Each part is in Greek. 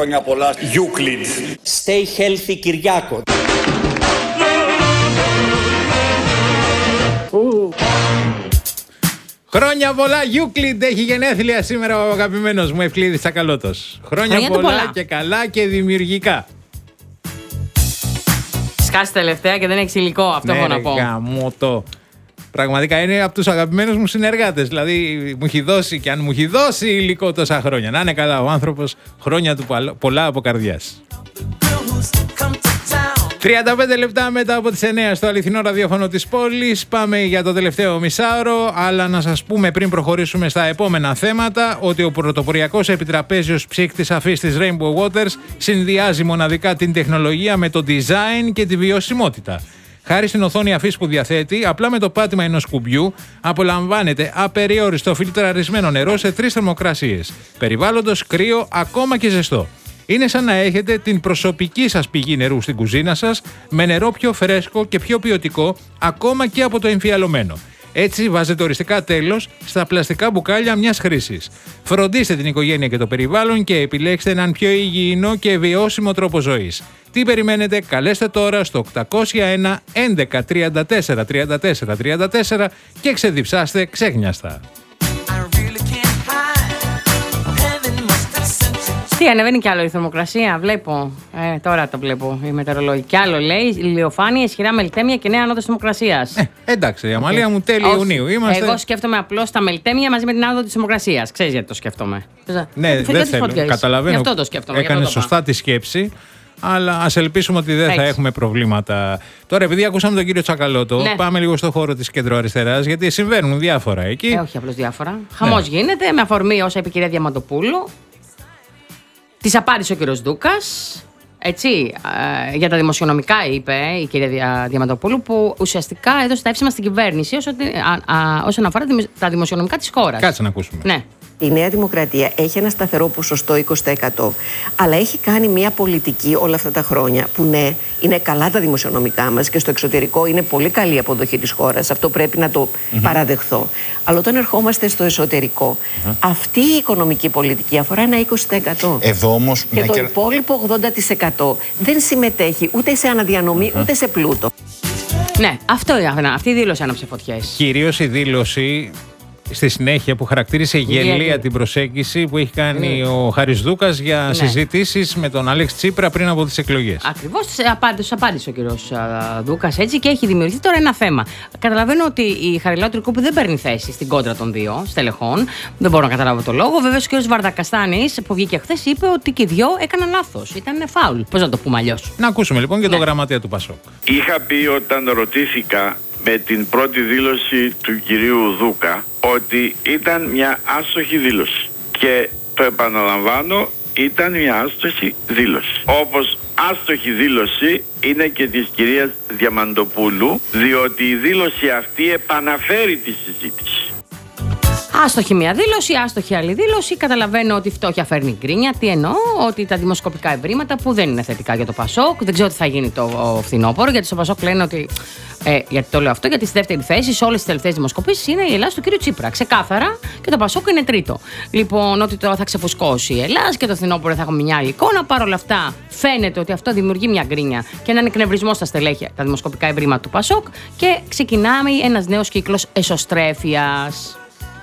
χρόνια πολλά, Euclid. Stay healthy, Κυριάκο. Χρόνια πολλά, Euclid έχει γενέθλια σήμερα ο αγαπημένος μου Ευκλήδης Τσακαλώτος. Χρόνια πολλά και καλά και δημιουργικά. Σκάσει τελευταία και δεν έχει υλικό, αυτό έχω να πω. Γαμώτο. Πραγματικά είναι από τους αγαπημένους μου συνεργάτες. Δηλαδή μου έχει δώσει και αν μου έχει δώσει υλικό τόσα χρόνια. Να είναι καλά ο άνθρωπος, χρόνια του πολλά από καρδιάς. 35 λεπτά μετά από τις 9 στο αληθινό ραδιόφωνο της πόλης. Πάμε για το τελευταίο μισάωρο, αλλά να σας πούμε πριν προχωρήσουμε στα επόμενα θέματα ότι ο πρωτοποριακός επιτραπέζιος ψύκτης αφής της Rainbow Waters συνδυάζει μοναδικά την τεχνολογία με το design και τη βιωσιμότητα. Χάρη στην οθόνη αφής που διαθέτει, απλά με το πάτημα ενός κουμπιού απολαμβάνετε απεριόριστο φιλτραρισμένο νερό σε 3 θερμοκρασίες. Περιβάλλοντος, κρύο, ακόμα και ζεστό. Είναι σαν να έχετε την προσωπική σας πηγή νερού στην κουζίνα σας, με νερό πιο φρέσκο και πιο ποιοτικό, ακόμα και από το εμφιαλωμένο. Έτσι βάζετε οριστικά τέλος στα πλαστικά μπουκάλια μιας χρήσης. Φροντίστε την οικογένεια και το περιβάλλον και επιλέξτε έναν πιο υγιεινό και βιώσιμο τρόπο ζωής. Τι περιμένετε, καλέστε τώρα στο 801 11 34 34 34 και ξεδιψάστε ξέχνιαστα. Τι, ανεβαίνει κι άλλο η θερμοκρασία, βλέπω. Τώρα το βλέπω η μετεωρολόγη. Κι άλλο λέει, ηλιοφάνεια, ισχυρά μελτέμια και νέα άνοδος θερμοκρασίας. Εντάξει, η Αμαλία μου τέλη Ιουνίου είμαστε. Εγώ σκέφτομαι απλώς τα μελτέμια μαζί με την άνοδο της θερμοκρασίας. Ξέρεις γιατί το σκέφτομαι. Ναι, δεν θέλω. Καταλαβαίνω. Αυτό το σκέφτομαι. Έκανε σωστά τη σκέψη. Αλλά ας ελπίσουμε ότι δεν θα έχουμε προβλήματα. Τώρα, επειδή ακούσαμε τον κύριο Τσακαλώτο, πάμε λίγο στο χώρο της κεντροαριστεράς, γιατί συμβαίνουν διάφορα εκεί. Όχι απλώς διάφορα. Χαμός γίνεται με αφορμή όσα είπε η κυρία Διαμαντοπούλου. Της απάντησε ο κύριος Δούκας, έτσι, για τα δημοσιονομικά είπε η κυρία Διαμαντοπούλου, που ουσιαστικά έδωσε τα εύσημα στην κυβέρνηση όσον αφορά τα δημοσιονομικά της χώρας. Κάτσε να ακούσουμε. Ναι. Η Νέα Δημοκρατία έχει ένα σταθερό ποσοστό 20%, αλλά έχει κάνει μια πολιτική όλα αυτά τα χρόνια που ναι, είναι καλά τα δημοσιονομικά μας και στο εξωτερικό είναι πολύ καλή η αποδοχή της χώρας. Αυτό πρέπει να το παραδεχθώ. Αλλά όταν ερχόμαστε στο εσωτερικό, αυτή η οικονομική πολιτική αφορά ένα 20%. Εδώ όμως, και το υπόλοιπο 80% δεν συμμετέχει ούτε σε αναδιανομή ούτε σε πλούτο. Ναι, αυτή η δήλωση άναψε φωτιές. Κυρίως η δήλωση στη συνέχεια που χαρακτήρισε γελία την προσέγγιση που έχει κάνει ο Χάρης Δούκας για συζητήσεις με τον Άλεξ Τσίπρα πριν από τις εκλογές. Ακριβώς, απάντησε ο κύριος Δούκας έτσι και έχει δημιουργηθεί τώρα ένα θέμα. Καταλαβαίνω ότι η Χαριλάου Τρικούπη δεν παίρνει θέση στην κόντρα των δύο στελεχών. Δεν μπορώ να καταλάβω το λόγο. Βέβαια, ο κύριος Βαρδακαστάνης που βγήκε χθες είπε ότι και οι δυο έκαναν λάθος. Ήταν φάουλ. Πώς να το πούμε αλλιώς. Να ακούσουμε λοιπόν και τον γραμματέα του Πασόκ. Είχα πει όταν ρωτήθηκα με την πρώτη δήλωση του κυρίου Δούκα ότι ήταν μια άστοχη δήλωση. Και το επαναλαμβάνω, ήταν μια άστοχη δήλωση. Όπως άστοχη δήλωση είναι και της κυρίας Διαμαντοπούλου, διότι η δήλωση αυτή επαναφέρει τη συζήτηση. Άστοχη μία δήλωση, άστοχη άλλη δήλωση. Καταλαβαίνω ότι η φτώχεια φέρνει γκρίνια. Τι εννοώ, ότι τα δημοσκοπικά ευρήματα που δεν είναι θετικά για το Πασόκ, δεν ξέρω τι θα γίνει το φθινόπωρο, γιατί στο Πασόκ λένε ότι. Γιατί το λέω αυτό, γιατί στη δεύτερη θέση σε όλες τις τελευταίες δημοσκοπήσεις είναι η Ελλάδα του κύριου Τσίπρα. Ξεκάθαρα και το Πασόκ είναι τρίτο. Λοιπόν, ότι τώρα θα ξεφουσκώσει η Ελλάδα και το φθινόπωρο θα έχουμε μια άλλη εικόνα. Παρ' όλα αυτά, φαίνεται ότι αυτό δημιουργεί μια γκρίνια και έναν εκνευρισμό στα στελέχη, τα δημοσκοπικά ευρήματα του Πασόκ και ξεκινάμε ένας νέος κύκλος εσωστρέφειας.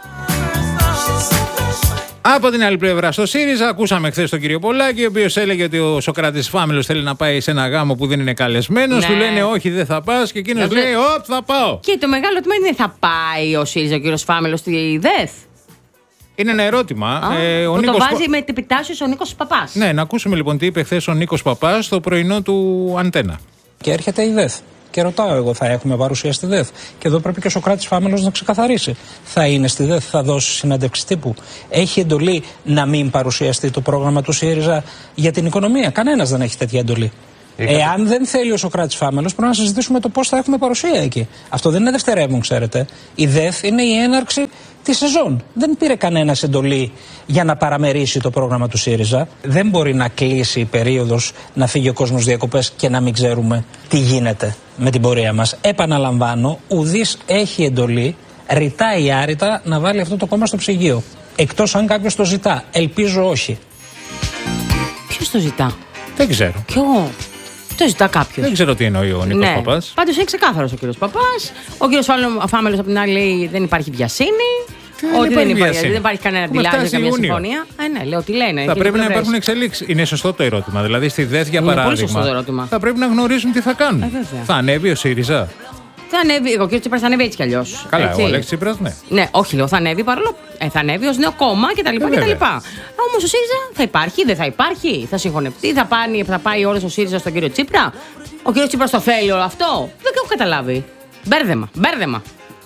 Από την άλλη πλευρά, στο ΣΥΡΙΖΑ, ακούσαμε χθες τον κύριο Πολάκη, ο οποίος έλεγε ότι ο Σωκράτης Φάμελος θέλει να πάει σε ένα γάμο που δεν είναι καλεσμένος. Του λένε όχι, δεν θα πας, και εκείνος λέει όπ, θα πάω. Και το μεγάλο τμήμα είναι θα πάει ο ΣΥΡΙΖΑ, ο κύριος Φάμελος, στη ΔΕΘ. Είναι ένα ερώτημα. Που το βάζει με επιτάσσεως ο Νίκος Παπάς. Ναι, να ακούσουμε λοιπόν τι είπε χθες ο Νίκος Παπάς στο πρωινό του Αντένα. Και έρχεται η ΔΕΘ. Και ρωτάω εγώ, θα έχουμε παρουσία στη ΔΕΘ? Και εδώ πρέπει και ο Σωκράτης Φάμελος να ξεκαθαρίσει. Θα είναι στη ΔΕΘ, θα δώσει συνέντευξη τύπου? Έχει εντολή να μην παρουσιαστεί το πρόγραμμα του ΣΥΡΙΖΑ για την οικονομία? Κανένας δεν έχει τέτοια εντολή. Εάν δεν θέλει ο Σωκράτης Φάμελος, πρέπει να συζητήσουμε το πώς θα έχουμε παρουσία εκεί. Αυτό δεν είναι δευτερεύον, ξέρετε. Η ΔΕΘ είναι η έναρξη τη σεζόν. Δεν πήρε κανένας εντολή για να παραμερίσει το πρόγραμμα του ΣΥΡΙΖΑ. Δεν μπορεί να κλείσει η περίοδος, να φύγει ο κόσμος διακοπές και να μην ξέρουμε τι γίνεται με την πορεία μας. Επαναλαμβάνω, ουδής έχει εντολή, ρητά ή άρρητα, να βάλει αυτό το κόμμα στο ψυγείο. Εκτός αν κάποιος το ζητά. Ελπίζω όχι. Ποιος το ζητά? Δεν ξέρω. Ποιο? Το ζητά κάποιος. Δεν ξέρω τι εννοεί ο Νίκος Παπάς. Πάντως είναι ξεκάθαρος ο κύριος Παπάς. Ο κύριος Φάμελος απ' την άλλη λέει δεν υπάρχει βιασύνη. Ότι δεν υπάρχει κανένα αντιλάγιο, καμία συμφωνία. Ναι, λέω τι λένε. Θα πρέπει να υπάρχουν εξελίξεις. Είναι σωστό το ερώτημα. Δηλαδή στη ΔΕΘ, για παράδειγμα, πολύ σωστό το ερώτημα. Θα πρέπει να γνωρίζουν τι θα κάνουν. Θα ανέβει ο ΣΥΡΙΖΑ. Θα ανέβει, ο κ. Τσίπρας θα ανέβει έτσι κι αλλιώς. Καλά, ο Αλέξης Τσίπρας, ναι. Ναι, όχι, λέω θα ανέβει παρόλο. Θα ανέβει ως νέο κόμμα κτλ. Όμως ο ΣΥΡΙΖΑ θα υπάρχει, δεν θα υπάρχει, θα συγχωνευτεί, θα πάει όλος ο ΣΥΡΙΖΑ στον κύριο Τσίπρα. Ο κ. Τσίπρας το θέλει όλο αυτό. Δεν το έχω καταλάβει. Μπέρδεμα.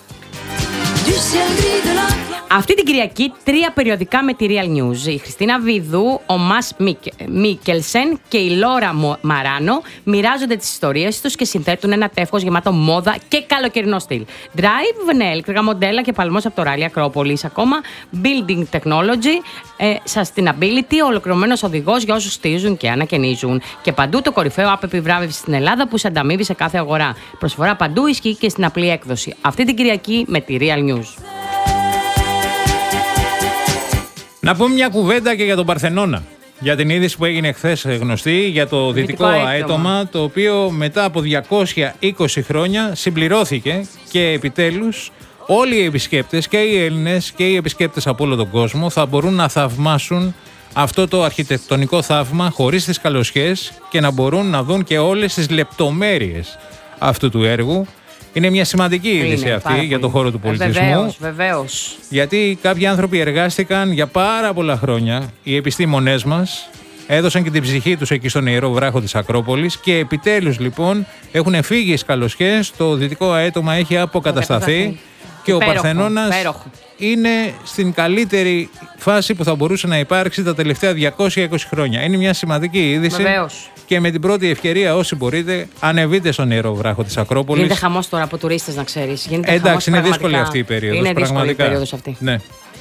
Αυτή την Κυριακή 3 περιοδικά με τη Real News. Η Χριστίνα Βιδού, ο Μας Μίκελσεν και η Λόρα Μαράνο μοιράζονται τις ιστορίες τους και συνθέτουν ένα τεύχος γεμάτο μόδα και καλοκαιρινό στυλ. Drive, ναι, ηλεκτρικά μοντέλα και παλμός από το ράλι Ακρόπολης. Ακόμα Building Technology, Sustainability, ολοκληρωμένος οδηγός για όσους στίζουν και ανακαινίζουν. Και παντού το κορυφαίο app επιβράβευση στην Ελλάδα που σε ανταμείβει σε κάθε αγορά. Προσφορά παντού ισχύει και στην απλή έκδοση. Αυτή την Κυριακή με τη Real News. Να πούμε μια κουβέντα και για τον Παρθενώνα. Για την είδηση που έγινε χθες γνωστή για το δυτικό αέτωμα, το οποίο μετά από 220 χρόνια συμπληρώθηκε και επιτέλους όλοι οι επισκέπτες, και οι Έλληνες και οι επισκέπτες από όλο τον κόσμο, θα μπορούν να θαυμάσουν αυτό το αρχιτεκτονικό θαύμα χωρίς τις καλοσιές και να μπορούν να δουν και όλες τις λεπτομέρειες αυτού του έργου. Είναι μια σημαντική είδηση αυτή για το χώρο του πολιτισμού. Βεβαίως. Γιατί κάποιοι άνθρωποι εργάστηκαν για πάρα πολλά χρόνια, οι επιστήμονές μας, έδωσαν και την ψυχή τους εκεί στον ιερό βράχο της Ακρόπολης και επιτέλους λοιπόν έχουν φύγει οι σκαλοσιές, το δυτικό αέτωμα έχει αποκατασταθεί και ο Παρθενώνας είναι στην καλύτερη φάση που θα μπορούσε να υπάρξει τα τελευταία 220 χρόνια. Είναι μια σημαντική είδηση. Βεβαίως. Και με την πρώτη ευκαιρία, όσοι μπορείτε, ανεβείτε στον ιερό βράχο της Ακρόπολης. Γίνεται χαμός τώρα από τουρίστες, να ξέρεις. Εντάξει, είναι δύσκολη αυτή η περίοδος. Είναι δύσκολη η περίοδος αυτή. Ναι.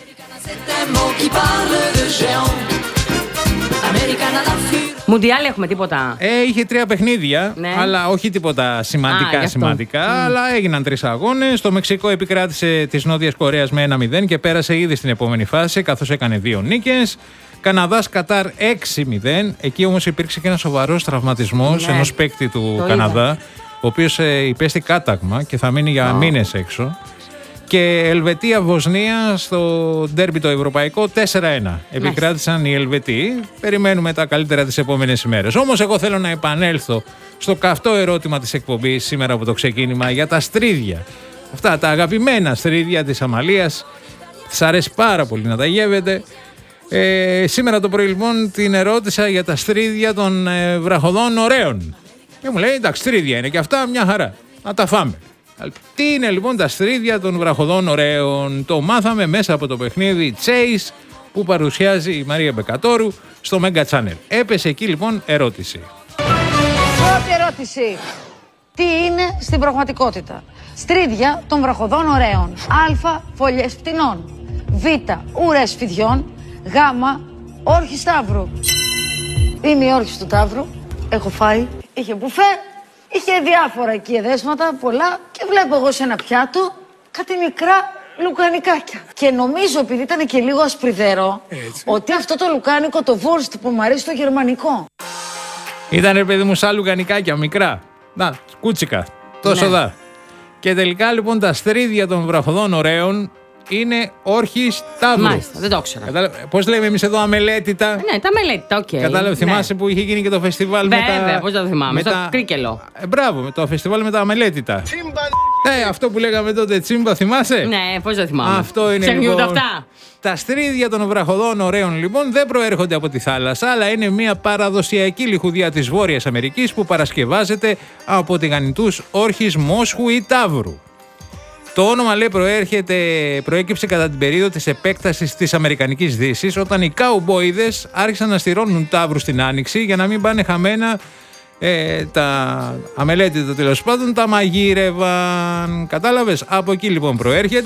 Μουντιάλ έχουμε τίποτα? Είχε 3 παιχνίδια, ναι, αλλά όχι τίποτα σημαντικά. Αλλά έγιναν 3 αγώνες. Το Μεξικό επικράτησε της Νότιας Κορέας με 1-0 και πέρασε ήδη στην επόμενη φάση, καθώς έκανε 2 νίκες. Καναδάς Κατάρ 6-0. Εκεί όμως υπήρξε και ένα σοβαρός τραυματισμός ενός παίκτη του Καναδά, ο οποίος υπέστη κάταγμα και θα μείνει για μήνες έξω. Και Ελβετία-Βοσνία στο ντέρμπι το ευρωπαϊκό 4-1. Επικράτησαν οι Ελβετοί. Περιμένουμε τα καλύτερα τις επόμενες ημέρες. Όμως εγώ θέλω να επανέλθω στο καυτό ερώτημα της εκπομπής σήμερα από το ξεκίνημα για τα στρίδια. Αυτά τα αγαπημένα στρίδια της Αμαλίας. Της αρέσει πάρα πολύ να τα γεύετε. Σήμερα το πρωί λοιπόν την ερώτησα για τα στρίδια των βραχοδών ωραίων. Και μου λέει εντάξει, στρίδια είναι και αυτά, μια χαρά. Να τα φάμε. Τι είναι λοιπόν τα στρίδια των βραχοδών ωραίων? Το μάθαμε μέσα από το παιχνίδι Chase που παρουσιάζει η Μαρία Μπεκατόρου στο Mega Channel. Έπεσε εκεί λοιπόν ερώτηση. Πρώτη ερώτηση. Τι είναι στην πραγματικότητα? Στρίδια των βραχοδών ωραίων. Α. Φωλιές πτηνών. Β. Ουρές φιδιών. Γ. Όρχη Σταύρου. Είμαι η όρχης του Ταύρου. Έχω φάει. Είχε μπουφέ. Είχε διάφορα εκεί εδέσματα, πολλά, και βλέπω εγώ σε ένα πιάτο κάτι μικρά λουκανικάκια. Και νομίζω, επειδή ήταν και λίγο ασπριδερό, ότι αυτό το λουκάνικο, το Wurst που μου αρέσει το γερμανικό. Ήτανε, παιδί μου, σαν λουκανικάκια μικρά. Να, κούτσικα, τόσο δα. Και τελικά λοιπόν τα στρίδια των βραχοδών ωραίων είναι όρχης Ταύρου. Μάλιστα, δεν το ήξερα. Πώς λέμε εμείς εδώ, αμελέτητα? Ναι, τα αμελέτητα, οκ. Κατάλαβε, θυμάσαι που είχε γίνει και το φεστιβάλ με τα. Βέβαια, πώς το θυμάμαι, στο Κρίκελο. Μπράβο, με το φεστιβάλ με τα αμελέτητα. Αυτό που λέγαμε τότε, τσίμπα, θυμάσαι? Ναι, πώς το θυμάμαι. Αυτό είναι λοιπόν. Αυτά. Τα στρίδια των βραχοδών ωραίων λοιπόν δεν προέρχονται από τη θάλασσα, αλλά είναι μια παραδοσιακή λιχουδιά της Βόρειας Αμερικής που παρασκευάζεται από τηγανιτούς όρχης Μόσχου ή Ταύρου. Το όνομα, λέει, προέκυψε κατά την περίοδο της επέκτασης της Αμερικανικής Δύσης, όταν οι κάουμπόιδες άρχισαν να στηρώνουν ταύρους στην Άνοιξη για να μην πάνε χαμένα τα αμελέτητα, τέλος πάντων, τα μαγείρευαν. Κατάλαβες, από εκεί λοιπόν προέρχεται.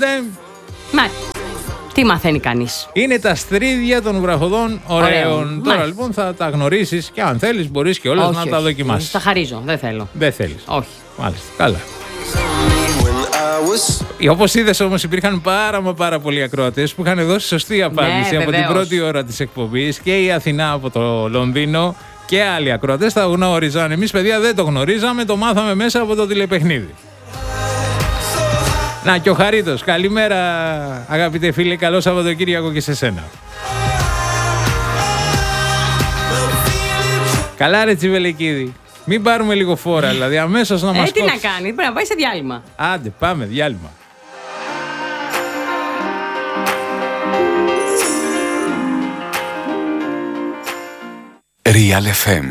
Τι μαθαίνει κανείς? Είναι τα στρίδια των βραχοδών ωραίων. Τώρα λοιπόν θα τα γνωρίσεις και αν θέλεις μπορείς και όλες να τα δοκιμάσεις. Τα χαρίζω, δεν θέλω. Δεν θέλεις? Όχι. Μάλιστα, καλά. Όπως είδες όμως, υπήρχαν πάρα πολλοί ακροατές που είχαν δώσει σωστή απάντηση από την πρώτη ώρα της εκπομπής, και η Αθηνά από το Λονδίνο και άλλοι ακροατές τα γνώριζαν. Εμείς, παιδιά, δεν το γνωρίζαμε, το μάθαμε μέσα από το τηλεπαιχνίδι. Να, και ο Χαρίτος. Καλημέρα, αγαπητέ φίλε, καλό Σαββατοκύριακο και σε σένα. Καλά ρε Τσιβελεκίδη. Μην πάρουμε λίγο φόρα, δηλαδή αμέσως να μας τι να κάνει, πρέπει να πάει σε διάλειμμα. Άντε, πάμε, διάλειμμα. Real FM.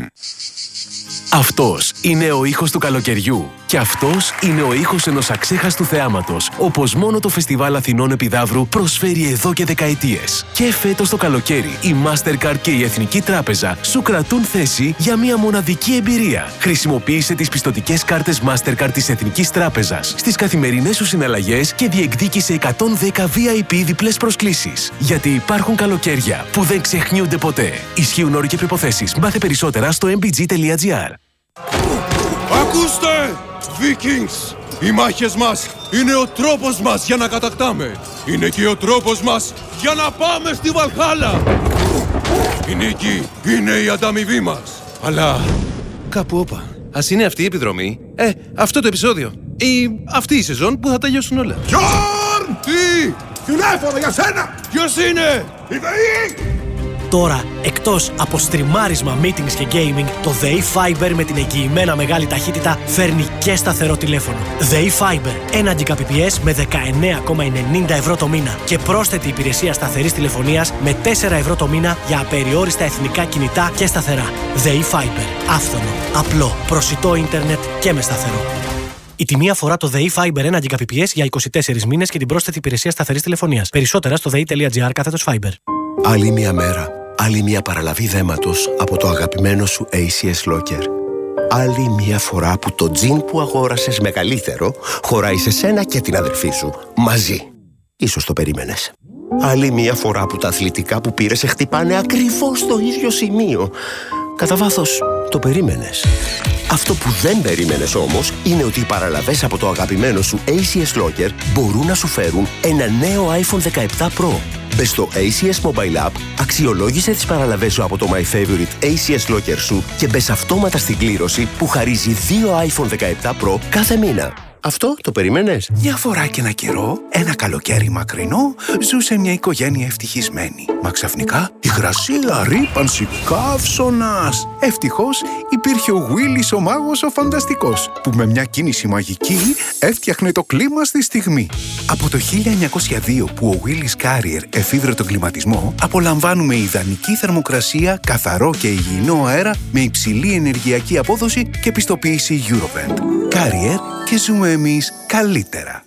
Αυτός είναι ο ήχος του καλοκαιριού. Και αυτός είναι ο ήχος ενός αξέχαστου θεάματος, όπως μόνο το Φεστιβάλ Αθηνών Επιδαύρου προσφέρει εδώ και δεκαετίες. Και φέτος το καλοκαίρι, η Mastercard και η Εθνική Τράπεζα σου κρατούν θέση για μια μοναδική εμπειρία. Χρησιμοποίησε τις πιστωτικές κάρτες Mastercard της Εθνικής Τράπεζας στις καθημερινές σου συναλλαγές και διεκδίκησε 110 VIP διπλές προσκλήσεις. Γιατί υπάρχουν καλοκαίρια που δεν ξεχνιούνται ποτέ. Ισχύουν όροι και προϋποθέσεις. Μάθε περισσότερα στο mbg.gr. Ακούστε! Vikings! Οι μάχες μας είναι ο τρόπος μας για να κατακτάμε. Είναι και ο τρόπος μας για να πάμε στη Βαλχάλα. Η νίκη είναι η ανταμοιβή μας. Αλλά κάπου όπα. Ας είναι αυτή η επιδρομή. Αυτό το επεισόδιο. Ή αυτή η σεζόν που θα τελειώσουν όλα. Γιόρν! Τι! Τηλέφωνο για σένα! Ποιος είναι? Η ΔΕΗ! Τώρα, εκτός από στριμάρισμα, meetings και gaming, το ΔΕΗ Fiber με την εγγυημένα μεγάλη ταχύτητα φέρνει και σταθερό τηλέφωνο. ΔΕΗ Fiber, 1 Gbps με 19,90 ευρώ το μήνα και πρόσθετη υπηρεσία σταθερής τηλεφωνίας με 4 ευρώ το μήνα για απεριόριστα εθνικά κινητά και σταθερά. ΔΕΗ Fiber, άφθονο, απλό, προσιτό ίντερνετ και με σταθερό. Η τιμή αφορά το ΔΕΗ Fiber 1 Gbps για 24 μήνες και την πρόσθετη υπηρεσία σταθερής τηλεφωνίας. Περισσότερα στο dei.gr/Fiber. Άλλη μια μέρα, άλλη μια παραλαβή δέματος από το αγαπημένο σου ACS Locker. Άλλη μια φορά που το τζιν που αγόρασες μεγαλύτερο χωράει σε σένα και την αδερφή σου, μαζί. Ίσως το περίμενες. Άλλη μια φορά που τα αθλητικά που πήρες σε χτυπάνε ακριβώς στο ίδιο σημείο. Κατά βάθος, το περίμενες. Αυτό που δεν περίμενες όμως είναι ότι οι παραλαβές από το αγαπημένο σου ACS Locker μπορούν να σου φέρουν ένα νέο iPhone 17 Pro. Μπες στο ACS Mobile App, αξιολόγησε τις παραλαβές σου από το My Favorite ACS Locker σου και μπες αυτόματα στην κλήρωση που χαρίζει 2 iPhone 17 Pro κάθε μήνα. Αυτό το περίμενες? Μια φορά και ένα καιρό, ένα καλοκαίρι μακρινό, ζούσε μια οικογένεια ευτυχισμένη. Μα ξαφνικά, υγρασία, ρύπανση, καύσωνας. Ευτυχώς υπήρχε ο Willis ο μάγος ο φανταστικός, που με μια κίνηση μαγική έφτιαχνε το κλίμα στη στιγμή. Από το 1902 που ο Willis Carrier εφήβρε τον κλιματισμό, απολαμβάνουμε ιδανική θερμοκρασία, καθαρό και υγιεινό αέρα με υψηλή ενεργειακή απόδοση και πιστοποίηση Eurovent. Carrier, και ζούμε εμείς καλύτερα.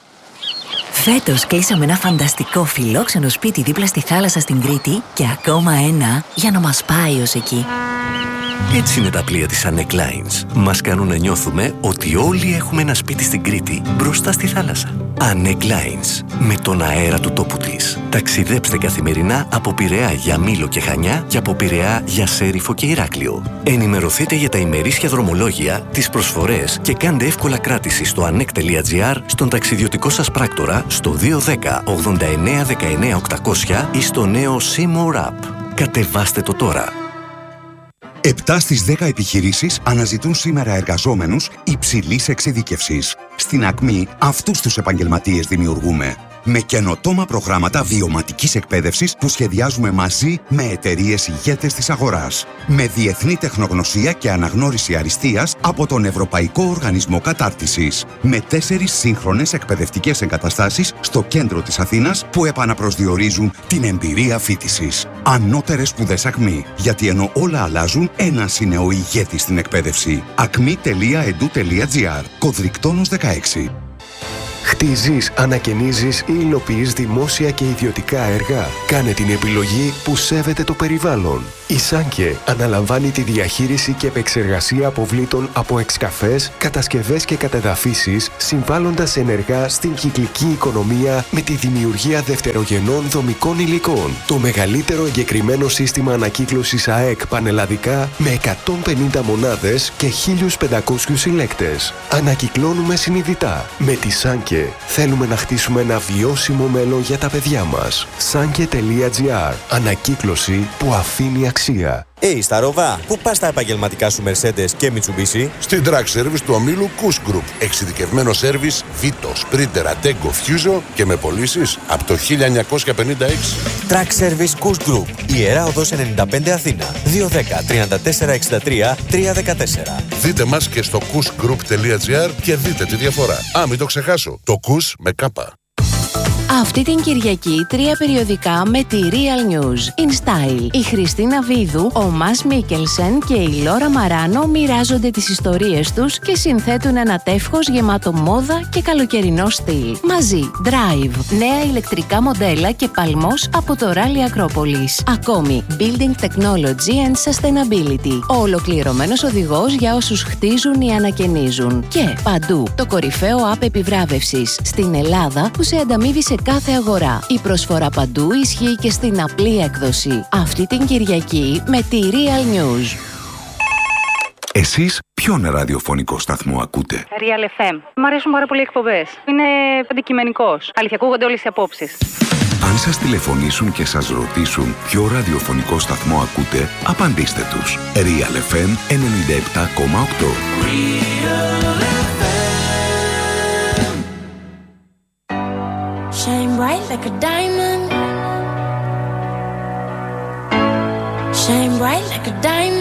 Φέτος κλείσαμε ένα φανταστικό φιλόξενο σπίτι δίπλα στη θάλασσα στην Κρήτη και ακόμα ένα για να μας πάει ως εκεί. Έτσι είναι τα πλοία της Anek Lines. Μας κάνουν να νιώθουμε ότι όλοι έχουμε ένα σπίτι στην Κρήτη μπροστά στη θάλασσα. Anek Lines, με τον αέρα του τόπου της. Ταξιδέψτε καθημερινά από Πειραιά για Μήλο και Χανιά και από Πειραιά για Σέριφο και Ηράκλειο. Ενημερωθείτε για τα ημερήσια δρομολόγια, τις προσφορές και κάντε εύκολα κράτηση στο anek.gr, στον ταξιδιωτικό σας πράκτορα, στο 210 89 19 800 ή στο νέο Seymour App. Κατεβάστε το τώρα. 7 στις 10 επιχειρήσεις αναζητούν σήμερα εργαζόμενους υψηλής εξειδίκευσης. Στην Ακμή, αυτούς τους επαγγελματίες δημιουργούμε. Με καινοτόμα προγράμματα βιωματικής εκπαίδευσης που σχεδιάζουμε μαζί με εταιρείες ηγέτες της αγοράς. Με διεθνή τεχνογνωσία και αναγνώριση αριστείας από τον Ευρωπαϊκό Οργανισμό Κατάρτισης. Με 4 σύγχρονες εκπαιδευτικές εγκαταστάσεις στο κέντρο της Αθήνας που επαναπροσδιορίζουν την εμπειρία φοιτησης. Ανώτερες σπουδές Ακμή. Γιατί ενώ όλα αλλάζουν, ένας είναι ο ηγέτης στην εκπαίδευση. acmi.edu.gr. Κωδρικτόνος 16. Χτίζεις, ανακαινίζεις ή υλοποιείς δημόσια και ιδιωτικά έργα. Κάνε την επιλογή που σέβεται το περιβάλλον. Η Σάνκε αναλαμβάνει τη διαχείριση και επεξεργασία αποβλήτων από εξκαφές, κατασκευές και κατεδαφίσεις, συμβάλλοντας ενεργά στην κυκλική οικονομία με τη δημιουργία δευτερογενών δομικών υλικών. Το μεγαλύτερο εγκεκριμένο σύστημα ανακύκλωσης ΑΕΚ πανελλαδικά με 150 μονάδες και 1.500 συλλέκτες. Ανακυκλώνουμε συνειδητά. Με τη Σάνκε Σάνκε. Θέλουμε να χτίσουμε ένα βιώσιμο μέλλον για τα παιδιά μας. Sanke.gr. Ανακύκλωση που αφήνει αξία. Σταρόβα, πού πας τα επαγγελματικά σου Mercedes και Mitsubishi? Στην Track Service του ομίλου Kuss Group. Εξειδικευμένο σέρβις Vito, Sprinter, Ateco, Fuso και με πωλήσεις από το 1956. Track Service Kuss Group. Ιερά Οδός 95 Αθήνα. 210-3463-314. Δείτε μας και στο kussgroup.gr και δείτε τη διαφορά. Μην το ξεχάσω. Το Kuss με κάπα. Αυτή την Κυριακή 3 περιοδικά με τη Real News. In Style. Η Χριστίνα Βίδου, ο Μας Μίκελσεν και η Λόρα Μαράνο μοιράζονται τις ιστορίες τους και συνθέτουν ένα τεύχος γεμάτο μόδα και καλοκαιρινό στυλ. Μαζί, Drive, νέα ηλεκτρικά μοντέλα και παλμός από το Rally Acropolis. Ακόμη, Building Technology and Sustainability. Ο ολοκληρωμένος οδηγός για όσους χτίζουν ή ανακαινίζουν. Και παντού, το κορυφαίο app επιβράβευσης στην Ελλάδα που σε ανταμείβει σε κάθε αγορά. Η προσφορά παντού ισχύει και στην απλή έκδοση. Αυτή την Κυριακή με τη Real News. Εσείς ποιον ραδιοφωνικό σταθμό ακούτε? Real FM. Μ' αρέσουν πάρα πολύ οι εκπομπές. Είναι αντικειμενικός. Αλήθεια, ακούγονται όλες οι απόψεις. Αν σας τηλεφωνήσουν και σας ρωτήσουν ποιο ραδιοφωνικό σταθμό ακούτε, απαντήστε τους. Real FM 97,8. Shine bright like a diamond. Shine bright like a diamond.